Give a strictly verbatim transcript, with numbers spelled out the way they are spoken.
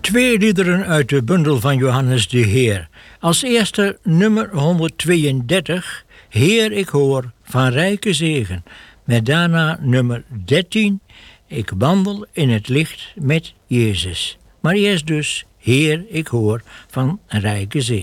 Twee liederen uit de bundel van Johannes de Heer. Als eerste nummer honderdtweeëndertig, Heer ik hoor, van rijke zegen. Met daarna nummer dertien, Ik wandel in het licht met Jezus. Maar eerst dus, Heer ik hoor, van rijke zegen.